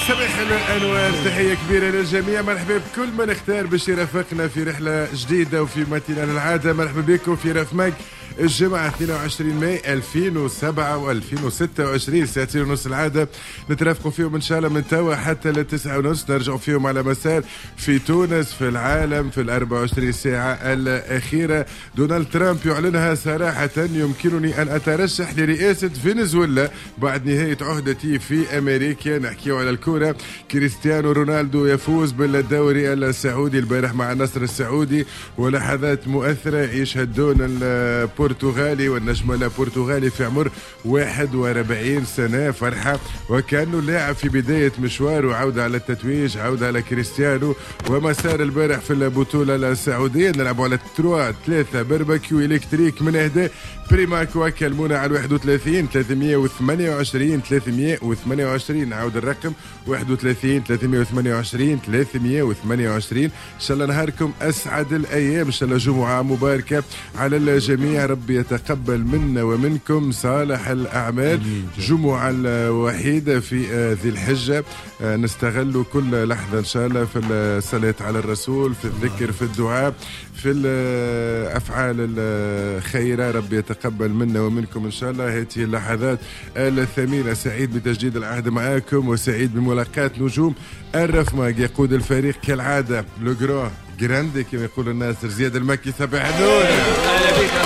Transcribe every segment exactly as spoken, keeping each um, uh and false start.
صباح الأنوار، تحية كبيرة للجميع. مرحبا بكل من اختار باش يرافقنا في رحلة جديدة وفي ماتينال العادة. مرحبا بكم في رفمك الجمعة اثنين وعشرين ماي ألفين وسبعة وألفين وستة وعشرين، ساعتين ونص العادة نترافقوا فيهم إن شاء الله من توا حتى للتسعة ونص، نرجعوا فيهم على مسار في تونس في العالم في الأربع وعشرين ساعة الأخيرة. دونالد ترامب يعلنها صراحة: يمكنني أن أترشح لرئاسة فنزويلا بعد نهاية عهدتي في أمريكا. نحكيو على الكرة، كريستيانو رونالدو يفوز بالدوري السعودي البارح مع النصر السعودي، ولحظات مؤثرة يشهدون البرتغالي والنجم البرتغالي في عمر واحد وأربعين سنة. فرحة وكأنه لاعب في بداية مشوار، وعودة على التتويج، عودة على كريستيانو. ومسار البارح في البطولة السعودية نلعبوا على ثلاثة ثلاثة بربكيو إلكتريك من إهداء بريماكو. كلمونا على واحد وثلاثين ثلاثمية وثمانية وعشرين ثلاثمية وثمانية وعشرين، عاود الرقم واحد وثلاثين ثلاثمية وثمانية وعشرين ثلاثمية وثمانية وعشرين. إن شاء الله نهاركم أسعد الأيام، إن شاء الله جمعة مباركة على الجميع. ربي يتقبل منا ومنكم صالح الأعمال. جمعة الوحيدة في ذي الحجة، نستغل كل لحظة إن شاء الله في الصلاة على الرسول، في الذكر، في الدعاء، في الأفعال الخيرة. ربي يتقبل منا ومنكم إن شاء الله هذه اللحظات الثمينة. سعيد بتجديد العهد معاكم، وسعيد بملاقاة نجوم الرفماق. يقود الفريق كالعادة لو جرو جراندي كما يقول الناصر زياد المكي. صباح النور. اهلا بك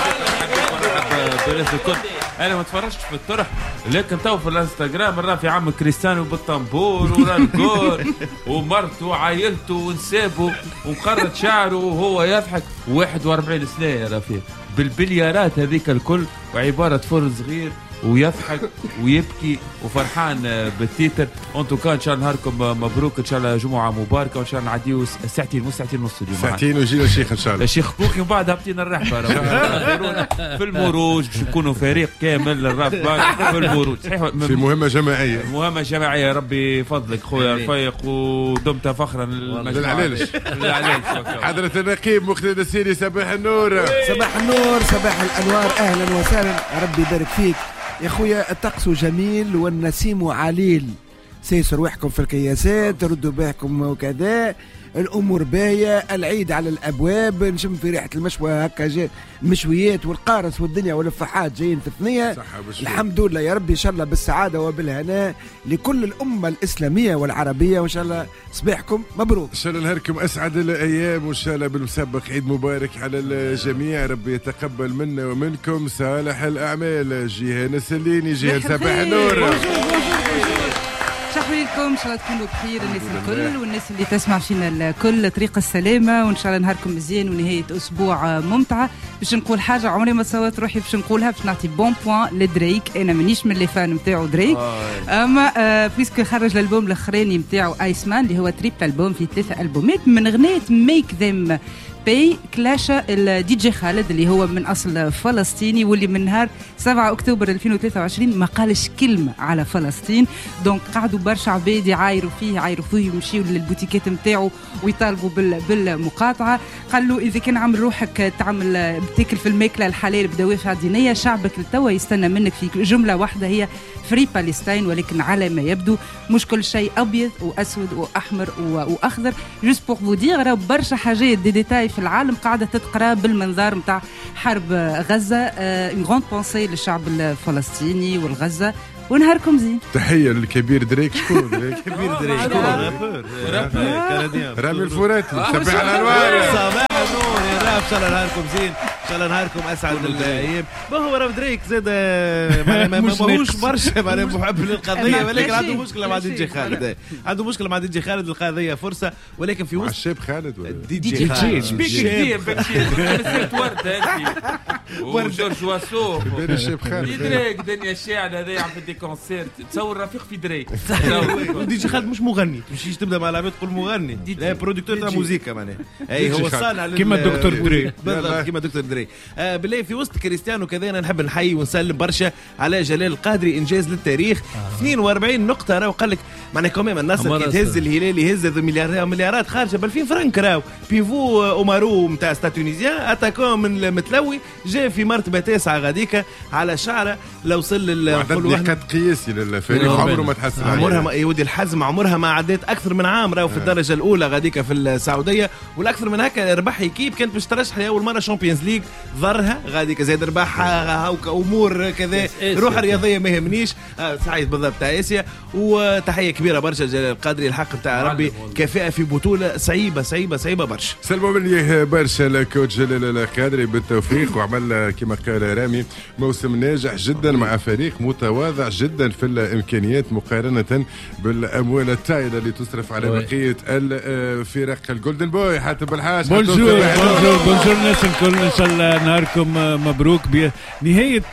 بريس الكل. انا ما تفرجتش في الطرح، لكن تو في الانستغرام راه في عم كريستيانو بالطنبور ورا الجول ومرته وعائلته ونسابه ومقرط شعره وهو يضحك. واحد وأربعين سنه يا رفيق بالبليارات هذيك الكل، وعباره فور صغير ويضحك ويبكي وفرحان بالتيتر. انتو كان ان شاء الله نهاركم مبروك، ان شاء الله جمعه مباركه، وان شاء الله نعديو ساعتين ساعتين ونص اليوم. ساعتين وجينا الشيخ ان شاء الله. الشيخ كوكي ومن بعد هبطينا الرحبه في المروج، نكونوا فريق كامل الرفبان في المروج. صحيح في مهمه جماعيه، مهمه جماعيه. ربي فضلك خويا رفيق، ودمت فخرا للعلالش. حضرة النقيب مقتدى السيري. صباح النور. صباح النور، صباح الانوار، اهلا وسهلا. ربي يبارك فيك يا خويا. الطقس جميل والنسيم عليل، سيسر روحكم في الكياسات، ردوا بالكم وكذا، الامور باهيه، العيد على الابواب، نشم في ريحه المشوى هكا جاي المشويات والقارص والدنيا والفحات جايين في الثنيه. الحمد لله يا ربي، ان شاء الله بالسعاده وبالهناء لكل الامه الاسلاميه والعربيه، وان شاء الله صباحكم مبروك. ان شاء الله نهاركم اسعد الايام، وان شاء الله بالمسبق عيد مبارك على الجميع. ربي يتقبل منا ومنكم صالح الاعمال. جيهان السليني. جيهان صباح النور. شحوي لكم، ان شاء الله تكونوا بخير الناس الكل والناس اللي تسمع فينا الكل. طريق السلامه، وان شاء الله نهاركم مزيان ونهايه اسبوع ممتعه. باش نقول حاجه عمري ما صوت روحي باش نقولها، باش نعطي بون بوان لدريك. انا مانيش من لي فان نتاعو دريك، اما آه بيسكو خرج الالبوم الاخراني نتاعو ايس مان اللي هو تريب البوم في ثلاثه البومات من اغنيه ميك ذيم باي كلاشا الدي جي خالد اللي هو من اصل فلسطيني، واللي من نهار سبعة أكتوبر ألفين وثلاثة وعشرين ما قالش كلمه على فلسطين. دونك قعدوا برشا عباد يعايروا فيه يعايروا فيه يمشيوا للبوتيكات نتاعو ويطالبوا بالمقاطعه. قال له اذا كان عامل روحك تعمل بتاكل في الماكله الحلال بدوافع دينيه، شعبك لتوا يستنى منك في جمله واحده هي فري بالستاين، ولكن على ما يبدو مش كل شيء ابيض واسود واحمر واخضر. جوست بور فو دير راه برشا حاجات دي ديتاي في العالم قاعده تتقرا بالمنظار نتاع حرب غزه. اون غروند بونسي للشعب الفلسطيني والغزه، ونهاركم زين. تحيه للكبير دريك. شكون دريك؟ كبير دريك رابر كنديان رامي الفوراتي. صباح الانوار. صباح النور يا راب. ان شاء الله نهاركم زين، ان شاء الله نهاركم اسعد الايام. ما هو راب دريك زاد ماهوش برشا معناها محب للقضيه، ولكن عنده مشكله مع دي جي خالد. عنده مشكله مع دي جي خالد. القضيه فرصه، ولكن في وسط الشاب خالد ولا دي جي خالد بيك كثير بكثير ورده انت وجورج واسو بين الشاب خالد دريك. دنيا الشاعر هذا عم بدي كونسيرت، تصور رفيق في دريك. دي جي خالد مش مغني، تمشيش تبدا مع العباد تقول مغني، لا برودكتور تاع موزيكا معناها. اي هو صانع كيما الدكتور دري. بالضبط كيما دكتور دري. القادري. آه بالله في وسط كريستيانو كذا أنا نحب نحيي ونسلم برشا على جلال القادري، إنجاز للتاريخ. آه. اثنين وأربعين نقطة راهو قال لك معناها كمان النصر كي تهز الهلال يهز مليارات مليارات خارجة بألفين فرنك راهو. بيفو أومارو نتاع ستاد تونيزيان أتاكون من المتلوي جاء في مرتبة تاسعة غاديكا على شعرة لو وصل لل قد قياسي للفريق عمره ما تحسن عمرها ما يودي الحزم عمرها ما عدت أكثر من عام راهو في الدرجة الأولى غاديكا في السعودية. والأكثر من هكا ربح ايكيب كانت باش ترشح لأول مرة شامبيونز ليج ضرها غاديكا زاد ربحها هاوكا أمور كذا روح رياضية ما يهمنيش. آه سعيد بالضبط تاع آسيا. وتحية كبيرة برشا جلال القادري الحق بتاع ربي كفاءة في بطولة صعيبة صعيبة صعيبة برشا. سلموا مني برشا لكوتش جلال القادري بالتوفيق وعمل كما قال رامي موسم ناجح جدا مع فريق متواضع جدا في الامكانيات مقارنه بالاموال الطائله اللي تصرف على بقيه الفرق. الجولدن بوي حاتم بالحاج. بونجور بونجور بونجور الناس الكل، ان شاء الله نهاركم مبروك بنهايه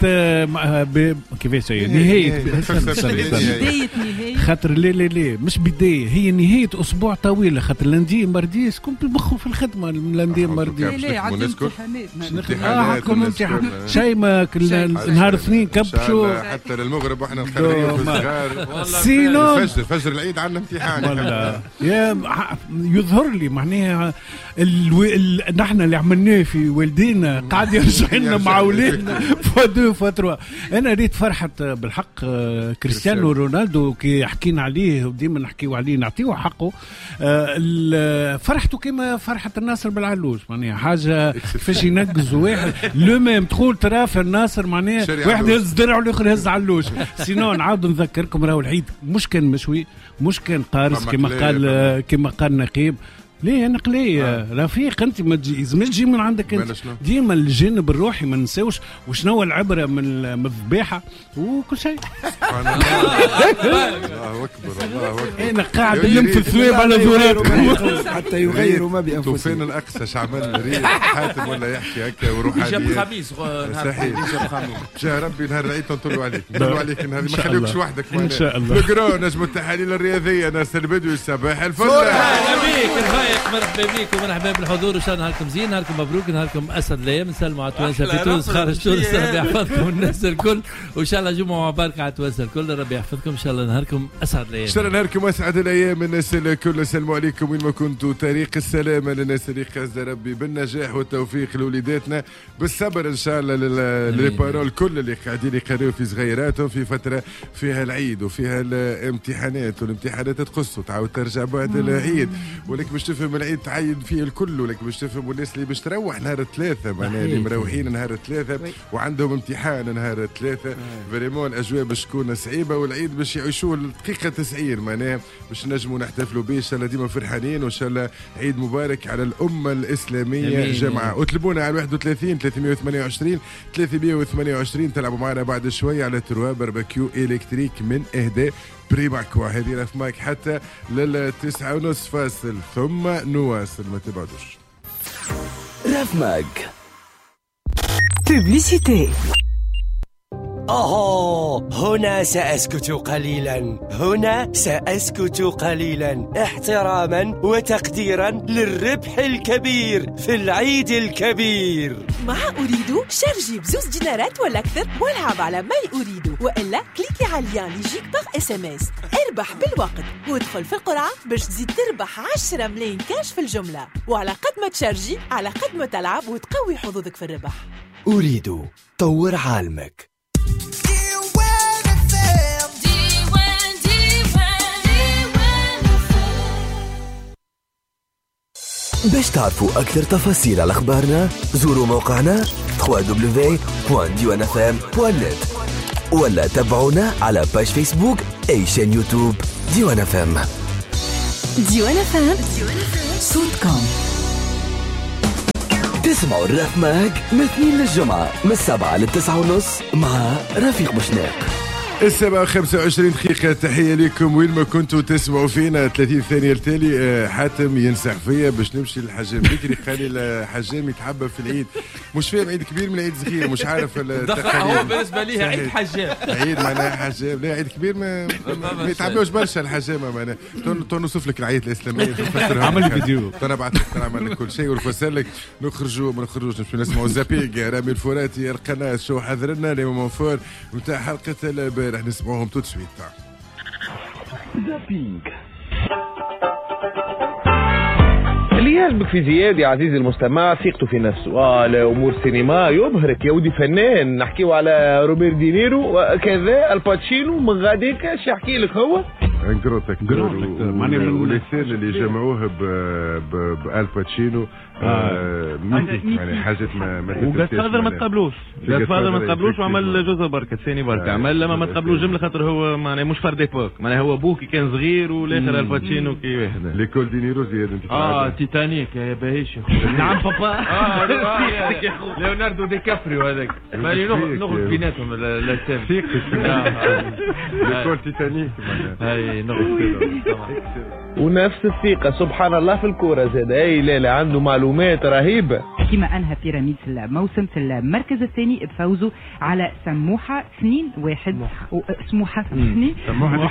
كيفاش هي نهايه بدايه نهايه خاطر لا لا لا مش بدايه، هي نهايه اسبوع طويله خاطر لندي مردي سكون بخوا في الخدمه لندي مردي. لا لا عندنا امتحانات اه عندكم امتحان شيء ما نهار اثنين كبشوا حتى للمغرب واحنا نخرجوا في الصغار. سينو الفجر فجر العيد عندنا امتحان والله يا يظهر لي معناها ال... نحن اللي عملناه في والدينا قاعد يرجع لنا مع اولادنا فدو فتره. انا ريت فرحه بالحق كريستيانو رونالدو كي حكينا عليه وديما نحكيو عليه نعطيه حقه. فرحته كما فرحه الناصر بالعلوش معناها حاجه كيفاش ينقزوا واحد لو ميم تقول ترى في الناصر معناها واحد يهز درع والاخر يهز علوش. سينو نعاود نذكركم راهو العيد مش كان مشوي مش كان قارص كما قال كما قال نقيب. ليه نقلي آه. رفيق انت ما تجي ما تجي من عندك انت ديما الجانب الروحي ما نساوش وشنو العبره من الذبيحه وكل شيء. الله اكبر الله اكبر. انا قاعد نلم في الثواب على ذورات حتى يغيروا ما بانفسهم. توفين الاقصى شعبان ريح حاتم ولا يحكي هكا وروحانيه. جاب خميس صحيح جاب خميس جا ربي نهار العيد نطلوا عليك نطلوا عليك نهار ما خليوكش وحدك ان شاء الله. نقرا نجم التحاليل الرياضيه ناصر البدوي صباح الفل. مرحبا بكم ومرحبا بالحضور وان شاء الله نهاركم زين نهاركم مبروك نهاركم اسد الايام نسلموا على توانسه في تونس خارج تونس ربي يحفظكم الناس الكل وان شاء الله جمعه مباركه على توانسه الكل ربي يحفظكم ان شاء الله نهاركم اسعد الايام. ان شاء الله نهاركم اسعد الايام الناس الكل. السلام عليكم وين ما كنتوا طريق السلامه للناس اللي قاصده ربي بالنجاح والتوفيق لوليداتنا بالصبر ان شاء الله للي بارول كل اللي قاعدين يقراوا في صغيراتهم في فتره فيها العيد وفيها الامتحانات والامتحانات تقص وتعاود ترجع بعد العيد ولك باش تفهم العيد تعين فيه الكل ولك باش تفهموا الناس اللي باش تروح نهار الثلاثة معناها اللي مروحين نهار الثلاثة وعندهم امتحان نهار الثلاثة فريمون الأجواء باش تكون صعيبة والعيد باش يعيشوا الدقيقة تسعين معناها باش نجموا نحتفلوا به إن شاء الله ديما فرحانين وإن شاء الله عيد مبارك على الأمة الإسلامية جمعة. اطلبونا على واحد وثلاثين ثلاثمية وثمانية وعشرين ثلاثمية وثمانية وعشرين تلعبوا معنا بعد شوية على تروا باربيكيو إلكتريك من إهداء بريماكوا. هذه رف مايك حتى للتسعة ونص فاصل ثم نواصل ما تبعدوش. رف ماك بوبليسيتي. أوه هنا سأسكت قليلا هنا سأسكت قليلا احتراما وتقديرا للربح الكبير في العيد الكبير. مع أريد شارجي بزوز دينارات ولا أكثر والعب على ماي أريد وإلا كليكي على اللين يجيك باغ اس ام اس. اربح بالوقت وادخل في القرعة باش تزيد تربح عشرة ملايين كاش في الجملة وعلى قد ما تشارجي على قد ما تلعب وتقوي حظوظك في الربح. أريد طور عالمك. باش تعرفوا أكثر تفاصيل على أخبارنا زوروا موقعنا دبليو دبليو دبليو دوت ديوان اف ام دوت نت ولا تابعونا على باج فيسبوك أي شان يوتيوب ديوان اف ام. ديوان اف ام صوتكم. تسمعوا الرف ماك من اثنين للجمعة من السبعة للتسعة ونص مع رفيق بوشناق. السبعة وخمسة وعشرين دقيقة، تحية لكم وين ما كنتوا تسمعوا فينا. ثلاثين ثانية التالي حاتم ينسح فيا باش نمشي للحجام بكري، خلي الحجام يتحبب في العيد. مش فاهم عيد كبير من عيد صغير، مش عارف التقاليد. هو بالنسبة لي عيد حجام، عيد معناها حجام. لا عيد كبير ما ما يتعبوش برشا الحجامة معناها. تو نوصف لك العيد الإسلامية، عمل فيديو، تو نبعث لك، نعمل لك كل شيء ونفسر لك. نخرجوا ما نخرجوش، نمشوا نسمعوا زابينغ، رامي الفراتي، القناة شو حضرنا لي مومون فور نتاع حلقة البارح، نسمعوهم تو سويت. زابينغ اللي يعجبك في زياد يا عزيزي المستمع ثقته في نفسه. اه لامور السينما يبهرك يا ودي فنان. نحكيو على روبير دينيرو وكذا الباتشينو. من غاديك اش يحكي لك هو جرو تكتور وليسير اللي جمعوه بالباتشينو. يعني حاجات ما ما وقالت فاذر ما تقابلوش، قالت فاذر ما تقابلوش وعمل جزء بركه ثاني بركه عمل لما ما تقابلوش جمله خاطر هو معناها مش فرد ايبوك، معناها هو ابوه كي كان صغير والاخر الباتشينو كي واحد. ليكول دينيرو زياد انت اه تيتانيك يا باهيش. نعم بابا. اه ليوناردو دي كابريو هذاك نخرج بيناتهم الاسامي. ليكول تيتانيك هاي نخرج ونفس الثقه سبحان الله في الكوره زاد. اي لا لا عنده معلومات رهيبه. كما انهى بيراميد الموسم في المركز الثاني بفوزه على سموحه اثنين واحد. سموحه اثنين سموحه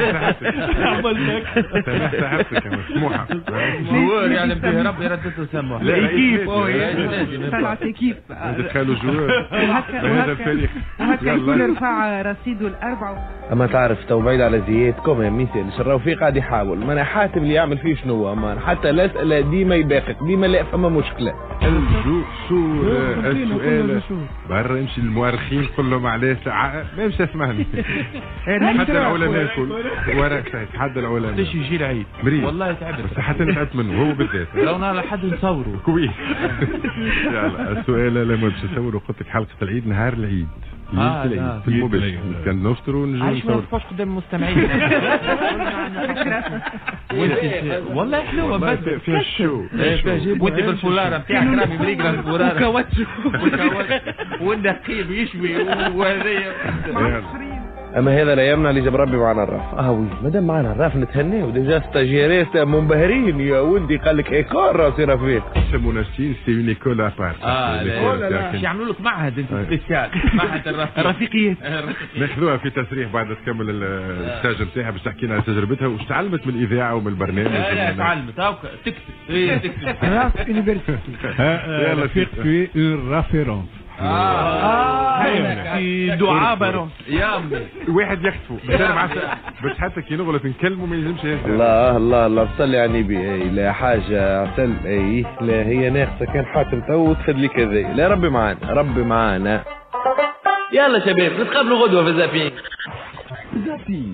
سموحه جوار يعني بده ربي ردته سموحه. لا ايكيب طلعت ايكيب دخلوا جوار بهذا الفريق. هكا يكون رفع رصيده الاربعه. اما تعرف تو بعيد على زياد كوم يا مثال الرفيق قاعد يحاول. ما انا حاتم اللي يعمل فيه شنو امان حتى الاسئله ديما يباقق ديما لا فما مشكله. شو شو السؤال برا يمشي للمؤرخين قول لهم علاش ما يمشي اسمعني. حتى العلماء الكل وراك تحدى العلماء ليش يجي العيد والله تعبت بس حتى نتعبت منه هو بالذات. لو نهار حد نصوره كويس. يلا السؤال لما باش نصوروا قلت لك حلقه العيد نهار العيد. آه في المباشر كان نفطروا ونجي نصور. عايش ما قدام المستمعين. والله حلوه بس فيها الشو وانت بالفولاره نتاعك رامي مريقله الفولاره وكاوتشو والنقيب يشوي وهذايا. اما هذا لا يمنع اللي جاب ربي معنا الراف. اه وي مادام معنا الراف نتهناو ديجا ستاجيريست منبهرين يا ولدي. قال لك ايكول راسي رفيق يسمونا ستيل سي اون ايكول ابار. اه لا يعملوا لك معهد انت سبيسيال معهد الرفيقيات. ناخذوها في تسريح بعد تكمل الستاج نتاعها باش تحكي لنا على تجربتها واش تعلمت من الاذاعه ومن البرنامج. لا تعلمت هاكا تكتب ايه تكتب راف يونيفرسيتي. رفيق في اون رافيرونس. اه في دعاء بارون يا امي واحد يخطفوا بس حتى كي نغلط نكلمه ما يلزمش يهدى. الله الله الله صلي على النبي. اي لا حاجه عسل. اي لا هي ناقصه كان حاتم تو تفد لي كذا. لا ربي معانا ربي معانا. يلا شباب نتقابلوا غدوه في زابينغ. زابينغ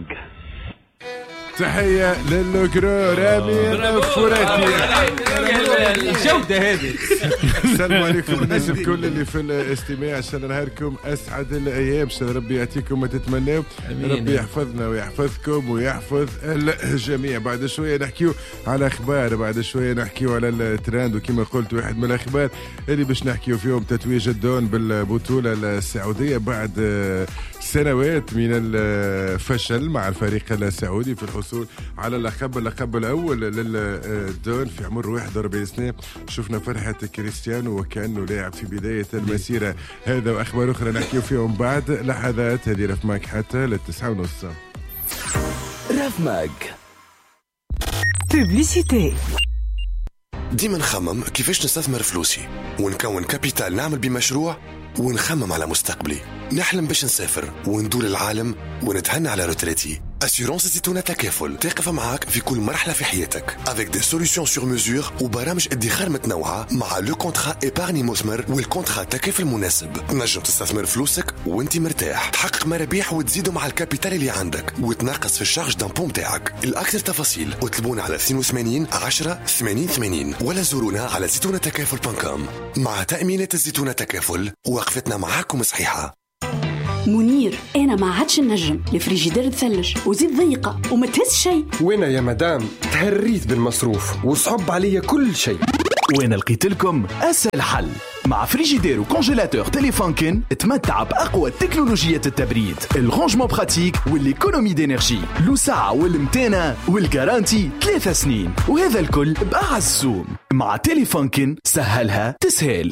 تحية للوكرو رامي الفراتي. الجودة هذه. السلام عليكم الناس الكل اللي في الاستماع. شان نهاركم أسعد الأيام. شان ربي يعطيكم ما تتمناو. ربي يحفظنا ويحفظكم ويحفظ الجميع. بعد شوية نحكيو على أخبار. بعد شوية نحكيو على الترند وكما قلت واحد من الأخبار اللي باش نحكيو فيهم تتويج الدون بالبطولة السعودية بعد سنوات من الفشل مع الفريق السعودي في الحصول على اللقب اللقب الأول للدون في عمر واحد وأربعين سنة. شفنا فرحة كريستيانو وكأنه لاعب في بداية المسيرة. هذا وأخبار أخرى نحكي فيهم بعد لحظات. هذه رف ماك حتى للتسعة ونص. رف ماك بوبليسيتي. ديما نخمم كيفاش نستثمر فلوسي ونكون كابيتال نعمل بمشروع ونخمم على مستقبلي. نحلم باش نسافر وندور العالم ونتهنى على روتريتي. أسيرونس زيتونة تكافل تقف معاك في كل مرحلة في حياتك avec des solutions sur mesure وبرامج ادخار متنوعة مع لو كونترا إيبارني مثمر والكونترا تكافل مناسب. تنجم تستثمر فلوسك وانت مرتاح تحقق مرابح وتزيدوا مع الكابيتال اللي عندك وتنقص في الشارج دامبو متاعك. الأكثر تفاصيل اطلبونا على اثنين وثمانين عشرة ثمانين ثمانين ولا زورونا على زيتونة تكافل دوت كوم. مع تأمينات الزيتونة تكافل وقفتنا معاكم صحيحة. منير انا ما عادش النجم الفريجيدير تثلج وزيد ضيقه وما تهز شيء. وين يا مدام تهريت بالمصروف وصعب عليا كل شيء. وين لقيت لكم اسهل حل مع فريجيدير وكونجيلاتور تيليفونكن تمتع بأقوى تكنولوجية التبريد، الرونجمون براتيك والإيكونومي دينيرجي، الوسعة والمتانة والجارانتي ثلاثة سنين، وهذا الكل بأعز سوم. مع تيليفونكن سهلها تسهل.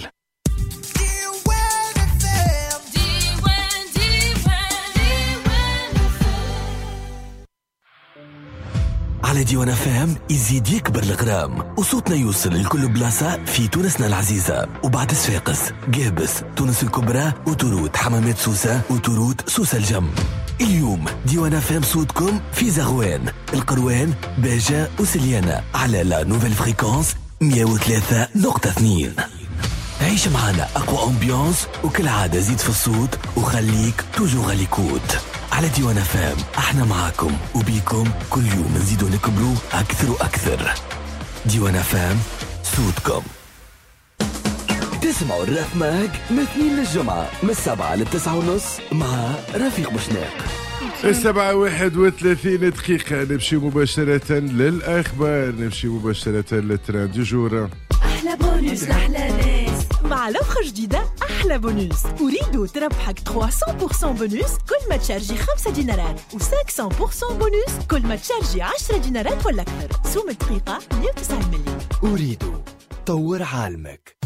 على ديوان فام يزيد يكبر الغرام وصوتنا يوصل لكل بلاصة في تونسنا العزيزة وبعد صفاقس قابس تونس الكبرى وتروت حمامات سوسة وتروت سوسة الجم. اليوم ديوان فام صوتكم في زغوان القروان باجة وسليانة على لا نوفيل فريكونس مية وثلاثة نقطة اثنين. عيش معنا أقوى أمبيانس وكل عادة زيد في الصوت وخليك توجو غاليكوت. على ديوان فام احنا معاكم وبيكم كل يوم نزيدو نكبروا أكثر وأكثر. ديوان فام صوتكم. تسمعوا الراب ماج من اثنين للجمعة من السبعة للتسعة ونص مع رفيق بوشناق. السبعة واحد وثلاثين دقيقة نمشي مباشرة للأخبار، نمشي مباشرة للترند دو جور. أحلى بونus أحلى ناس مع لوفر جديدة أحلى بونوس. أريد تربحك ثلاثمية بالمية بونوس كل ما تشارجي خمسة دينارات و500 بالمية بونوس كل ما تشارجي عشرة دينارات ولا أكثر. سوم الدقيقة مية وتسعين مليون. أريد طور عالمك.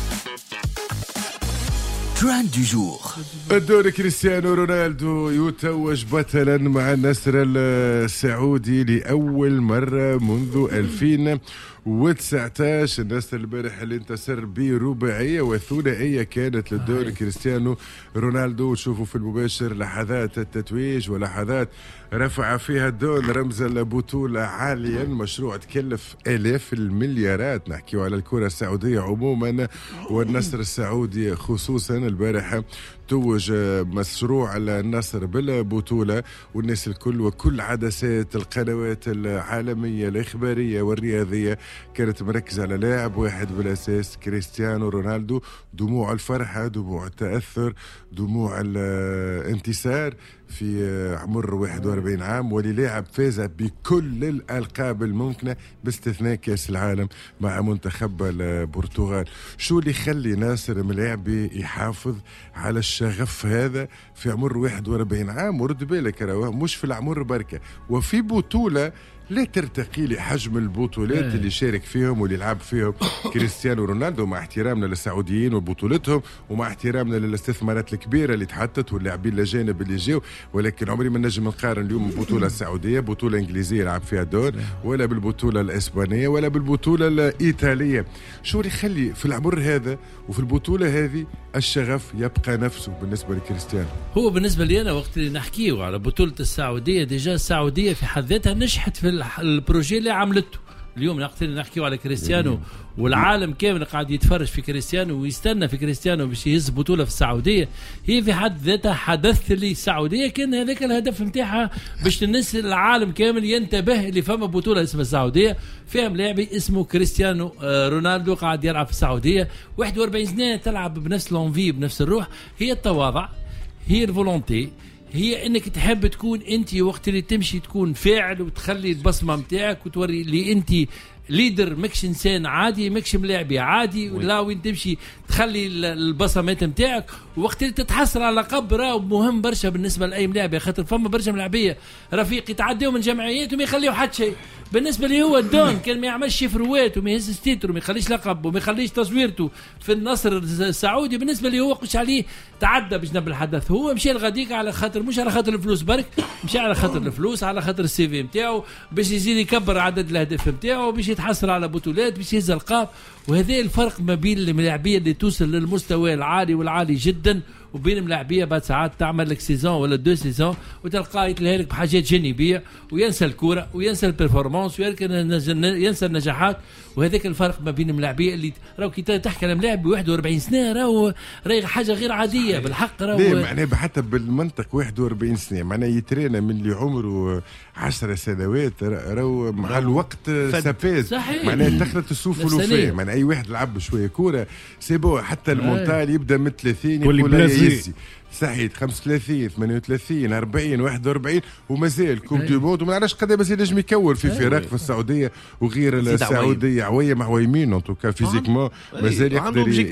ترند دو جور. الدور كريستيانو رونالدو يتوج بطلا مع النصر السعودي لأول مرة منذ ألفين وتسعة عشر. النصر البارح اللي انتصر برباعية وثنائية كانت للدور كريستيانو رونالدو. شوفوا في المباشر لحظات التتويج ولحظات رفع فيها الدون رمز البطولة عاليا. مشروع تكلف آلاف المليارات، نحكيو على الكرة السعودية عموما والنصر السعودي خصوصا. البارحة توج مشروع النصر بالبطولة والناس الكل وكل عدسات القنوات العالمية الإخبارية والرياضية كانت مركزة على لاعب واحد بالأساس كريستيانو رونالدو. دموع الفرحة، دموع التأثر، دموع الانتصار في عمر واحد وأربعين عام وللاعب فاز بكل الألقاب الممكنة باستثناء كأس العالم مع منتخب البرتغال. شو اللي يخلي ناصر ملاعبي يحافظ على الشغف هذا في عمر واحد وأربعين عام؟ ورد بالك مش في العمر بركة وفي بطولة لا ترتقي لحجم البطولات اللي شارك فيهم واللي لعب فيهم كريستيانو رونالدو، مع احترامنا للسعوديين وبطولتهم ومع احترامنا للاستثمارات الكبيرة اللي تحطت واللاعبين الأجانب اللي جاوا، ولكن عمري ما نجم نقارن اليوم البطولة السعودية بطولة إنجليزية لعب فيها دور ولا بالبطولة الإسبانية ولا بالبطولة الإيطالية. شو اللي يخلي في العمر هذا وفي البطولة هذه الشغف يبقى نفسه بالنسبة لكريستيانو؟ هو بالنسبة لي أنا وقت اللي نحكيه على بطولة السعودية ديجا السعودية في حد ذاتها نجحت في البروجي اللي عملته. اليوم نقدر نحكيو على كريستيانو والعالم كامل قاعد يتفرج في كريستيانو ويستنى في كريستيانو باش يهز بطولة في السعودية. هي في حد ذاتها حدث للسعودية كان هذاك الهدف نتاعها باش الناس العالم كامل ينتبه اللي فما بطولة اسمها السعودية فيها لاعب اسمه كريستيانو رونالدو قاعد يلعب في السعودية واحد وأربعين سنة تلعب بنفس لونفي بنفس الروح. هي التواضع، هي الفولونتي، هي انك تحب تكون انت وقت اللي تمشي تكون فاعل وتخلي البصمه نتاعك وتوري اللي انت ليدر، ماكش انسان عادي، ماكش ملاعبي عادي، لا وين تمشي تخلي البصمات نتاعك. وقت اللي تتحصل على لقب راه مهم برشا بالنسبه لاي ملاعب، خاطر فما برشا ملاعبيه رفيق يتعداو من جمعيات وما يخليو حتى شيء. بالنسبه لي هو الدون كان ما يعملش شفروات وما يهزش تيتر وما يخليش لقب وما يخليش تصويرته في النصر السعودي. بالنسبه لي هو قش عليه تعدى بجنب الحدث. هو مشى الغديك على خاطر مش على خاطر الفلوس برك، مشى على خاطر الفلوس، على خاطر السي في نتاعو باش يزيد يكبر عدد الاهداف نتاعو باش يتحصل على بطولات باش يهز القاب. وهذا الفرق ما بين الملاعبيه اللي توصل للمستوى العالي والعالي جدا وبين ملاعبيه بعد ساعات تعمل لك سيزون ولا دو سيزون وتلقاه يتلهى لك بحاجات جانبيه وينسى الكوره وينسى البرفورمانس وينسى النجاحات. وهذاك الفرق ما بين الملاعبيه اللي راهو كي تحكي على ملاعب ب واحد وأربعين سنه راهو راهي حاجه غير عاديه بالحق. راهو معناها حتى بالمنطق واحد وأربعين سنه معناها يترينا من اللي عمره عشر سنوات راهو مع الوقت سافاز معناها دخلت السوف والوفاه. معناها اي واحد لعب شويه كوره سيبو حتى المونتال يبدا من ثلاثين يقول يزي صحيح خمسة وثلاثين ثمانية وثلاثين أربعين واحد وأربعين ومازال كوب دو موند وما نعرفش قد مازال ينجم يكور في فرق في السعوديه وغير السعوديه عويه مع ويمين ان توكا فيزيكمون مازال يقدر